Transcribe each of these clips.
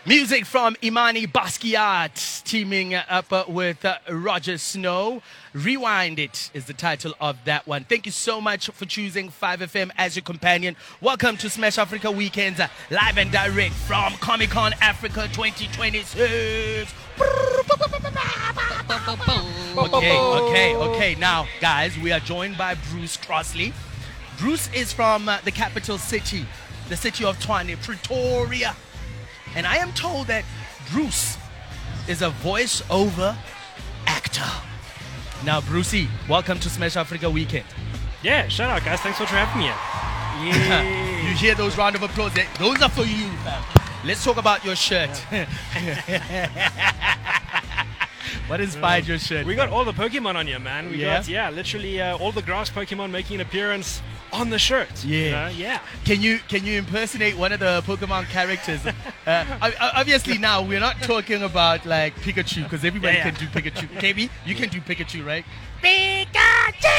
Music from Imani Basquiat teaming up with Roger Snow. Rewind It is the title of that one. Thank you so much for choosing 5FM as your companion. Welcome to Smash Africa Weekends, live and direct from Comic-Con Africa 2026. Okay. Now, guys, we are joined by Bruce Crossley. Bruce is from the capital city, the city of Tshwane, Pretoria. And I am told that Bruce is a voice-over actor. Now, Brucey, welcome to Smash Africa Weekend. Yeah, shout out, guys. Thanks so much for having me here. Yeah. You hear those round of applause? Those are for you, fam. Let's talk about your shirt. What inspired your shirt? We got all the Pokemon on here, man. We got literally all the grass Pokemon making an appearance on the shirt. Yeah. Can you impersonate one of the Pokemon characters? Obviously, now we're not talking about like Pikachu because everybody can do Pikachu. KB, you can do Pikachu, right? Pikachu.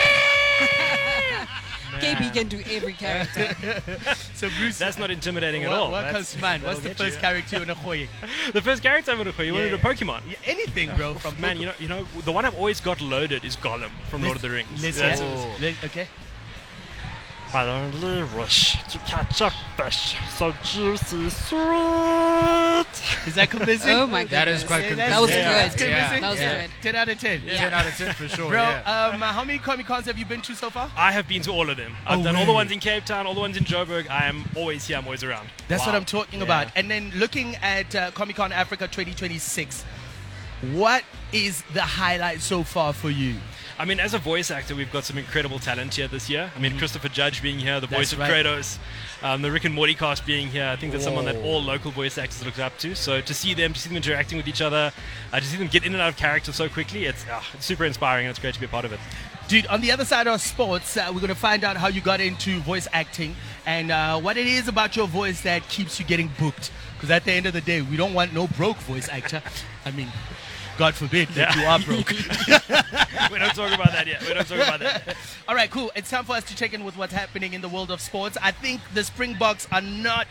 KB can do every character. So Bruce, that's not intimidating at all. What comes to mind? What's the first character you want to play? The first character I'm going to play. You wanted a Pokemon? Yeah, anything, bro. From man, you know, the one I've always got loaded is Gollum from Lord of the Rings. Okay. I only wish to catch a fish so juicy sweet. Is that convincing? Oh my god, that is quite convincing. That was good. That was good. 10 out of 10. 10 out of 10 for sure. Bro, how many Comic Cons have you been to so far? I have been to all of them. I've done all the ones in Cape Town, all the ones in Joburg. I am always here. I'm always around. That's what I'm talking about. And then looking at Comic Con Africa 2026, what is the highlight so far for you? I mean, as a voice actor, we've got some incredible talent here this year. I mean, Christopher Judge being here, the voice of Kratos, the Rick and Morty cast being here. I think that's someone that all local voice actors look up to. So to see them interacting with each other, to see them get in and out of character so quickly, it's super inspiring and it's great to be a part of it. Dude, on the other side of sports, we're going to find out how you got into voice acting and what it is about your voice that keeps you getting booked. Because at the end of the day, we don't want no broke voice actor. I mean, God forbid that you are broke. We don't talk about that yet. All right, cool. It's time for us to check in with what's happening in the world of sports. I think the Springboks are not...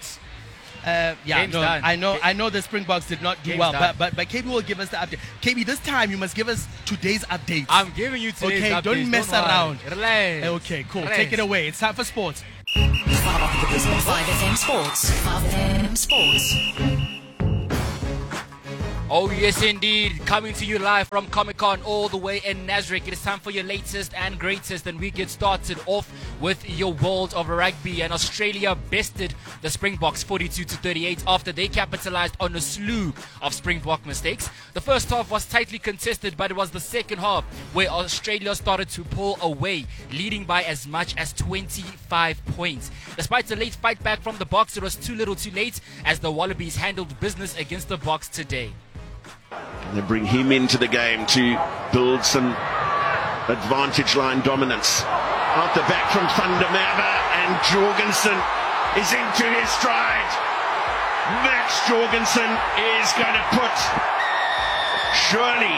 I know the Springboks did not do well, but KB will give us the update. KB, this time you must give us today's update. I'm giving you today's update. Don't mess around. Relax. Okay, cool. Take it away. It's time for sports. 5FM Sports. 5FM Sports. Oh yes indeed, coming to you live from Comic-Con all the way in Nasrec. It is time for your latest and greatest, and we get started off with your world of rugby. And Australia bested the Springboks 42-38 after they capitalized on a slew of Springbok mistakes. The first half was tightly contested, but it was the second half where Australia started to pull away, leading by as much as 25 points. Despite a late fight back from the Boks, it was too little too late as the Wallabies handled business against the Boks today. They bring him into the game to build some advantage line dominance. Out the back from Van der Merwe, and Jorgensen is into his stride. Max Jorgensen is going to put surely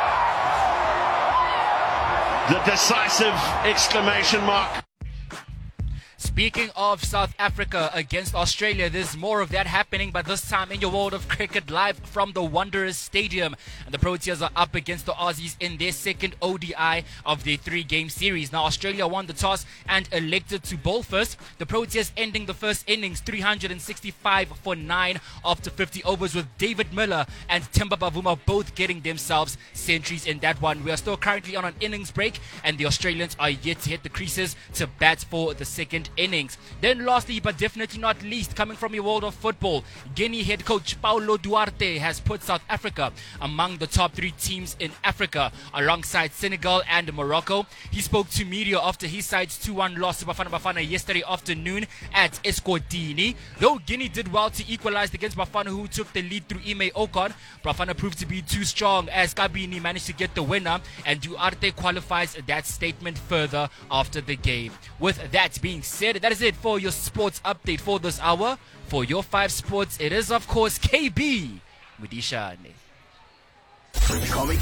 the decisive exclamation mark. Speaking of South Africa against Australia, there's more of that happening, but this time in your world of cricket, live from the Wanderers Stadium. And the Proteas are up against the Aussies in their second ODI of their 3-game series. Now, Australia won the toss and elected to bowl first. The Proteas ending the first innings 365 for 9 after 50 overs, with David Miller and Temba Bavuma both getting themselves centuries in that one. We are still currently on an innings break, and the Australians are yet to hit the creases to bat for the second innings. Then lastly, but definitely not least, coming from your world of football, Guinea head coach Paulo Duarte has put South Africa among the top 3 teams in Africa alongside Senegal and Morocco. He spoke to media after his side's 2-1 loss to Bafana Bafana yesterday afternoon at Escotini. Though Guinea did well to equalize against Bafana, who took the lead through Ime Okon, Bafana proved to be too strong as Kabini managed to get the winner, and Duarte qualifies that statement further after the game. With that being said, that is it for your sports update for this hour. For your 5 sports, it is of course KB Mudishane. Comic